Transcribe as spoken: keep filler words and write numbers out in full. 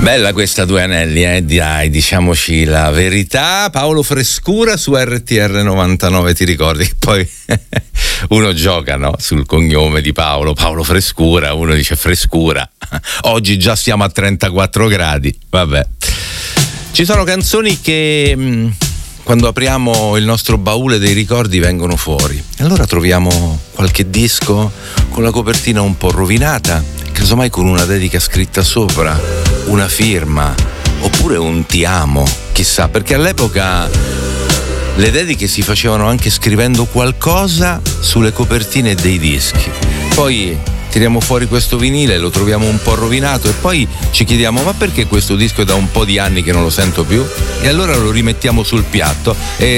Bella questa Due Anelli, eh? Dai, diciamoci la verità. Paolo Frescura su R T R novantanove, ti ricordi che poi uno gioca, no? Sul cognome di Paolo, Paolo Frescura, uno dice Frescura. Oggi già siamo a trentaquattro gradi, vabbè. Ci sono canzoni che mh, quando apriamo il nostro baule dei ricordi vengono fuori. E allora troviamo qualche disco con la copertina un po' rovinata, casomai con una dedica scritta sopra, una firma, oppure un ti amo, chissà, perché all'epoca le dediche si facevano anche scrivendo qualcosa sulle copertine dei dischi. Poi tiriamo fuori questo vinile, lo troviamo un po' rovinato e poi ci chiediamo: ma perché questo disco è da un po' di anni che non lo sento più? E allora lo rimettiamo sul piatto e